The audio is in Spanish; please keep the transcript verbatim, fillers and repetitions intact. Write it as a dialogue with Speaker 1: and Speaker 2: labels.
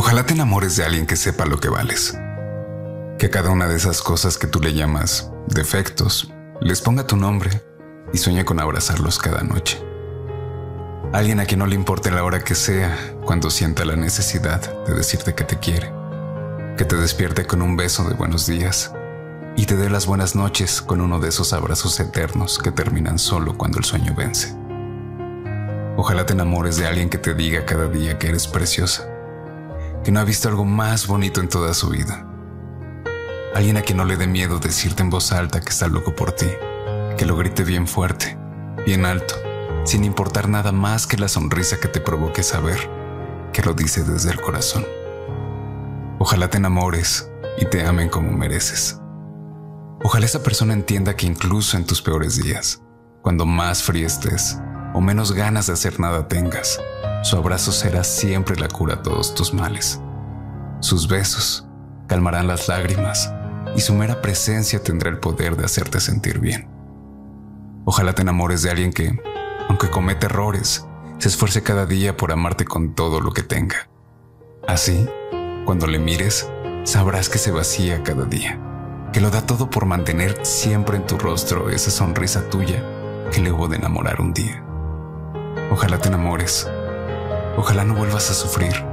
Speaker 1: Ojalá te enamores de alguien que sepa lo que vales. Que cada una de esas cosas que tú le llamas defectos, les ponga tu nombre y sueñe con abrazarlos cada noche. Alguien a quien no le importe la hora que sea cuando sienta la necesidad de decirte que te quiere. Que te despierte con un beso de buenos días y te dé las buenas noches con uno de esos abrazos eternos que terminan solo cuando el sueño vence. Ojalá te enamores de alguien que te diga cada día que eres preciosa, que no ha visto algo más bonito en toda su vida. Alguien a quien no le dé miedo decirte en voz alta que está loco por ti, que lo grite bien fuerte, bien alto, sin importar nada más que la sonrisa que te provoque saber que lo dice desde el corazón. Ojalá te enamores y te amen como mereces. Ojalá esa persona entienda que incluso en tus peores días, cuando más frío estés o menos ganas de hacer nada tengas, su abrazo será siempre la cura a todos tus males. Sus besos calmarán las lágrimas y su mera presencia tendrá el poder de hacerte sentir bien. Ojalá te enamores de alguien que, aunque comete errores, se esfuerce cada día por amarte con todo lo que tenga. Así, cuando le mires, sabrás que se vacía cada día, que lo da todo por mantener siempre en tu rostro esa sonrisa tuya que le hubo de enamorar un día. Ojalá te enamores. Ojalá no vuelvas a sufrir.